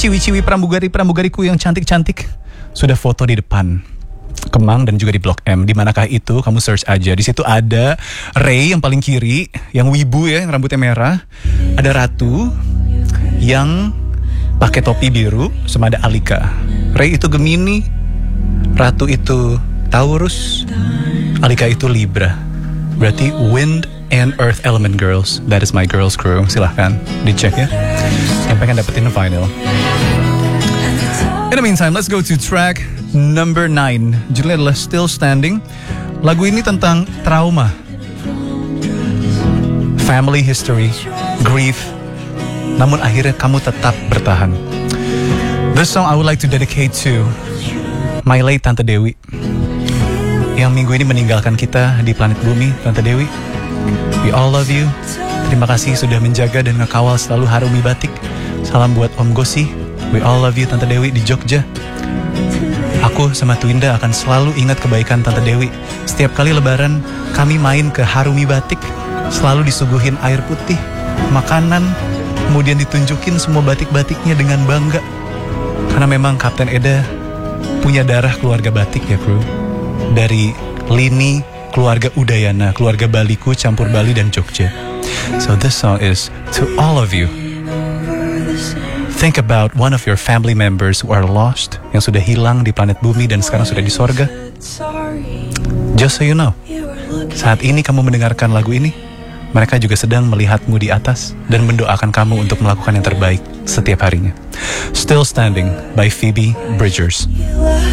ciwi-ciwi pramugariku yang cantik-cantik sudah foto di depan Kemang dan juga di Blok M. Di manakah itu? Kamu search aja. Di situ ada Ray yang paling kiri, yang wibu ya, yang rambutnya merah. Ada Ratu yang pakai topi biru, sama ada Alika. Ray itu Gemini, Ratu itu Taurus, Alika itu Libra. Berarti Wind and Earth Element Girls. That is my girls crew. Silahkan dicek ya yang pengen dapetin vinyl. In the meantime, let's go to track number 9. Judulnya adalah Still Standing. Lagu ini tentang trauma, family history, grief, namun akhirnya kamu tetap bertahan. This song I would like to dedicate to my late Tante Dewi, yang minggu ini meninggalkan kita di planet bumi. Tante Dewi, we all love you. Terima kasih sudah menjaga dan ngekawal selalu Harumi Batik. Salam buat Om Gosi. We all love you Tante Dewi di Jogja. Aku sama Twinda akan selalu ingat kebaikan Tante Dewi. Setiap kali lebaran kami main ke Harumi Batik, selalu disuguhin air putih, makanan, kemudian ditunjukin semua batik-batiknya dengan bangga. Karena memang Kapten Eda punya darah keluarga batik ya bro. Dari lini keluarga Udayana, keluarga Baliku campur Bali dan Jogja. So this song is to all of you. Think about one of your family members who are lost, yang sudah hilang di planet bumi dan sekarang sudah di sorga. Just so you know, saat ini kamu mendengarkan lagu ini, mereka juga sedang melihatmu di atas dan mendoakan kamu untuk melakukan yang terbaik setiap harinya. Still Standing by Phoebe Bridgers.